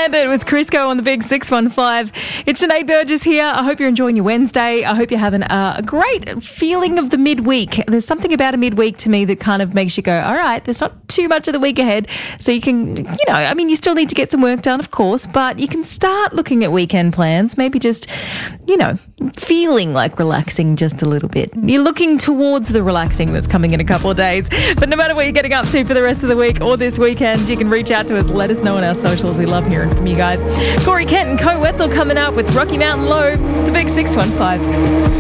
Lambert with Crisco on the Big 615. It's Sinead Burgess here. I hope you're enjoying your Wednesday. I hope you're having a great feeling of the midweek. There's something about a midweek to me that kind of makes you go, all right, there's not too much of the week ahead. So you can, you still need to get some work done, of course, but you can start looking at weekend plans, maybe just, feeling like relaxing just a little bit. You're looking towards the relaxing that's coming in a couple of days. But no matter what you're getting up to for the rest of the week or this weekend, you can reach out to us. Let us know on our socials. We love hearing from you guys. Corey Kent and Co Wetzel coming up with Rocky Mountain Low. It's the Big 615.